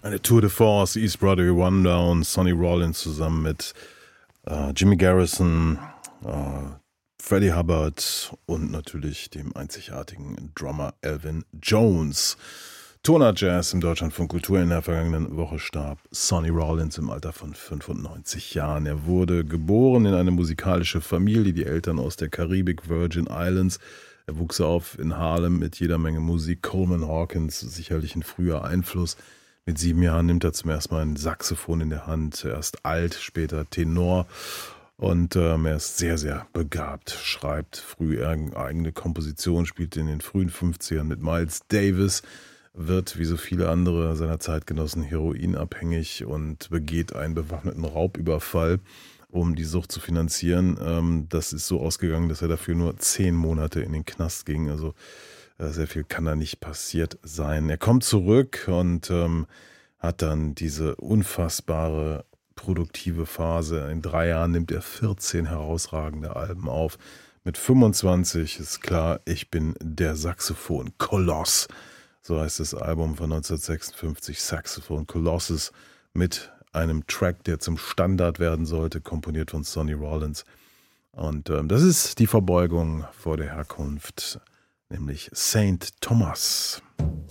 Eine Tour de Force, East Broadway Rundown, Sonny Rollins zusammen mit Jimmy Garrison, Freddie Hubbard und natürlich dem einzigartigen Drummer Elvin Jones. Toner Jazz im Deutschlandfunk Kultur. In der vergangenen Woche starb Sonny Rollins im Alter von 95 Jahren. Er wurde geboren in eine musikalische Familie, die Eltern aus der Karibik, Virgin Islands. Er wuchs auf in Harlem mit jeder Menge Musik. Coleman Hawkins, sicherlich ein früher Einfluss. Mit 7 Jahren nimmt er zum ersten Mal ein Saxophon in der Hand. Erst Alt, später Tenor. Und er ist sehr, sehr begabt. Schreibt früh eigene Kompositionen, spielt in den frühen 50ern mit Miles Davis. Wird, wie so viele andere seiner Zeitgenossen, heroinabhängig und begeht einen bewaffneten Raubüberfall, um die Sucht zu finanzieren. Das ist so ausgegangen, dass er dafür nur 10 Monate in den Knast ging. Also sehr viel kann da nicht passiert sein. Er kommt zurück und hat dann diese unfassbare produktive Phase. In 3 Jahren nimmt er 14 herausragende Alben auf. Mit 25 ist klar, ich bin der Saxophon-Koloss. So heißt das Album von 1956, Saxophon Colossus, mit einem Track, der zum Standard werden sollte, komponiert von Sonny Rollins. Und das ist die Verbeugung vor der Herkunft, nämlich Saint Thomas.